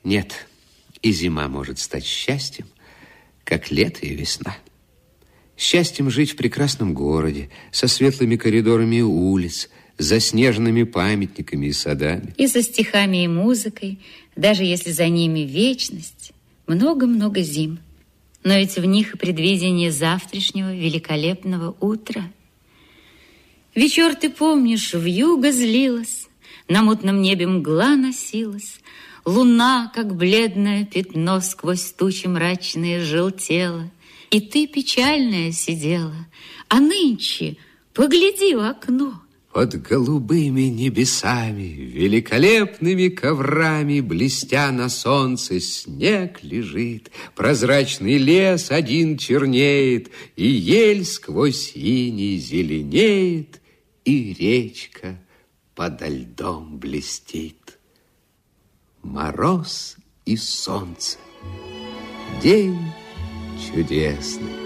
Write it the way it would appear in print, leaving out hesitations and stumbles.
Нет, и зима может стать счастьем, как лето и весна. Счастьем жить в прекрасном городе, со светлыми коридорами улиц, с заснеженными памятниками и садами. И со стихами и музыкой, даже если за ними вечность, много-много зим. Но ведь в них и предвидение завтрашнего великолепного утра. Вечер, ты помнишь, вьюга злилась, на мутном небе мгла носилась, луна, как бледное пятно, сквозь тучи мрачные желтела, и ты печальная сидела, а нынче погляди в окно. Под голубыми небесами, великолепными коврами, блестя на солнце, снег лежит, прозрачный лес один чернеет, и ель сквозь иней зеленеет, и речка подо льдом блестит. Мороз и солнце, день чудесный.